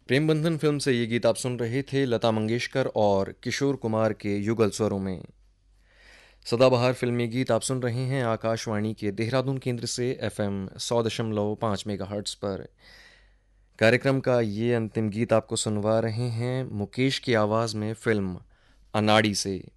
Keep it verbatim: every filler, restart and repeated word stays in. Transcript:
प्रेम बंधन फिल्म से ये गीत आप सुन रहे थे लता मंगेशकर और किशोर कुमार के युगल स्वरों में। सदाबहार फिल्मी गीत आप सुन रहे हैं आकाशवाणी के देहरादून केंद्र से एफ एम सौ दशमलव पाँच मेगा हर्ट्स पर। कार्यक्रम का ये अंतिम गीत आपको सुनवा रहे हैं मुकेश की आवाज़ में फिल्म अनाड़ी से।